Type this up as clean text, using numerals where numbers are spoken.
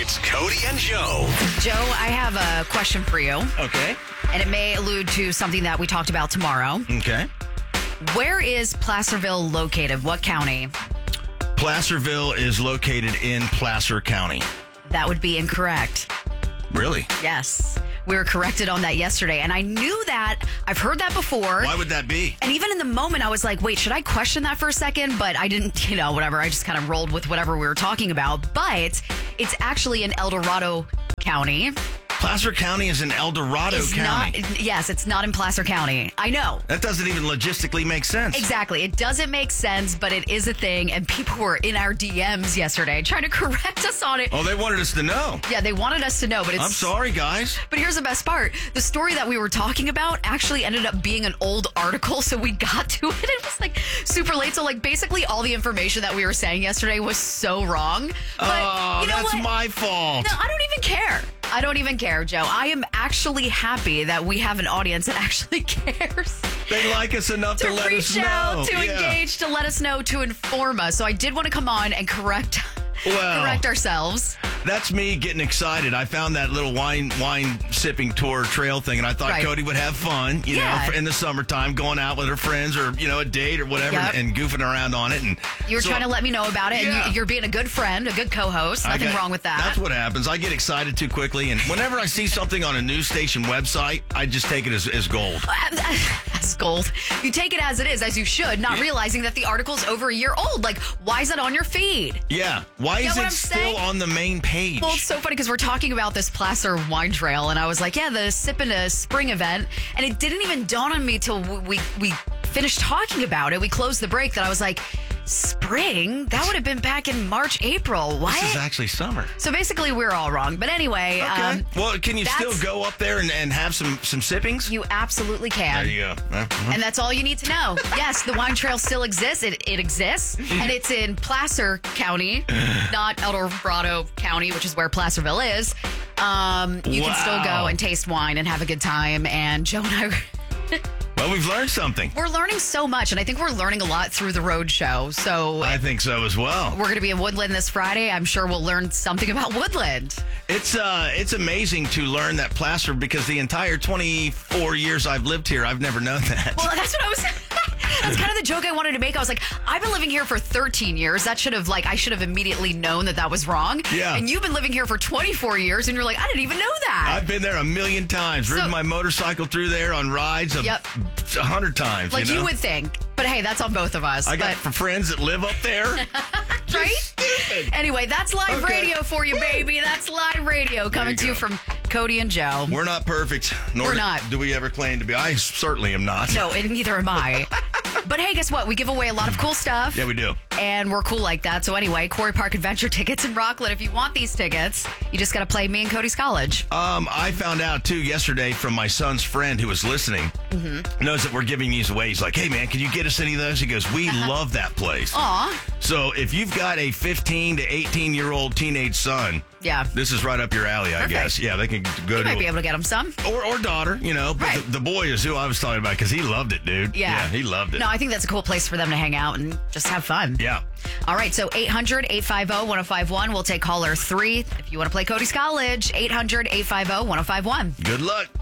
It's Cody and Joe. Joe, I have a question for you, Okay. and it may allude to something that we talked about tomorrow. Okay. Where is Placerville located? What county? Placerville is located in Placer County. That would be incorrect. Really? Yes. We were corrected on that yesterday, and I knew that. I've heard that before. Why would that be? And even in the moment, I was like, wait, should I question that for a second? But I didn't, whatever. I just kind of rolled with whatever we were talking about. But it's actually in El Dorado County. Placer County is in El Dorado County. Yes, it's not in Placer County. I know. That doesn't even logistically make sense. Exactly. It doesn't make sense, but it is a thing. And people were in our DMs yesterday trying to correct us on it. Oh, they wanted us to know. Yeah, they wanted us to know, but it's... I'm sorry, guys. But here's the best part. The story that we were talking about actually ended up being an old article, so we got to it. It was like super late. So like basically all the information that we were saying yesterday was so wrong. But you know that's what? my fault. No, I don't even care. I don't even care, Joe. I am actually happy that we have an audience that actually cares. They like us enough to let us reach out, know. to engage, to let us know, to inform us. So I did want to come on and correct ourselves. That's me getting excited. I found that little wine sipping tour trail thing, and I thought Cody would have fun, you know, in the summertime, going out with her friends or, a date or whatever, and goofing around on it. And you were trying to let me know about it, and you're being a good friend, a good co-host. Nothing wrong with that. That's what happens. I get excited too quickly, and whenever I see something on a news station website, I just take it as gold. As gold. You take it as it is, as you should, not realizing that the article's over a year old. Like, why is it on your feed? Yeah. Why is it still on the main page? Well, it's so funny because we're talking about this Placer wine trail, and I was like, the Sip in a Spring event, and it didn't even dawn on me till we finished talking about it. We closed the break that I was like, spring? That would have been back in March, April. What? This is actually summer. So basically, we're all wrong. But anyway. Okay. Well, can you still go up there and have some sippings? You absolutely can. There you go. And that's all you need to know. Yes, the wine trail still exists. It exists. And it's in Placer County, not El Dorado County, which is where Placerville is. You can still go and taste wine and have a good time. And Joe and I... Well, we've learned something. We're learning so much, and I think we're learning a lot through the road show. So I think so as well. We're going to be in Woodland this Friday. I'm sure we'll learn something about Woodland. It's amazing to learn that Placer, because the entire 24 years I've lived here, I've never known that. Well, that's what I was... That's kind of the joke I wanted to make. I was like, I've been living here for 13 years. That should have, I should have immediately known that was wrong. Yeah. And you've been living here for 24 years, and you're like, I didn't even know that. I've been there a million times. Ridden my motorcycle through there on rides 100 times. Like you would think. But hey, that's on both of us. I got friends that live up there. Right? Stupid. Anyway, that's live radio for you, baby. That's live radio coming to you from Cody and Joe. We're not perfect. Nor We're not. Do we ever claim to be? I certainly am not. No, and neither am I. But hey, guess what? We give away a lot of cool stuff. Yeah, we do. And we're cool like that. So anyway, Quarry Park Adventure tickets in Rockland. If you want these tickets, you just got to play me and Cody's College. I found out, too, yesterday from my son's friend who was listening, knows that we're giving these away. He's like, hey, man, can you get us any of those? He goes, we love that place. Aw. So if you've got a 15 to 18-year-old teenage son, this is right up your alley, I guess. Yeah, they can go you to... might be able to get them some. Or daughter, But the boy is who I was talking about, because he loved it, dude. Yeah, he loved it. No, I think that's a cool place for them to hang out and just have fun. Yeah. All right, so 800-850-1051. We'll take caller 3 if you want to play Cody's College. 800-850-1051. Good luck.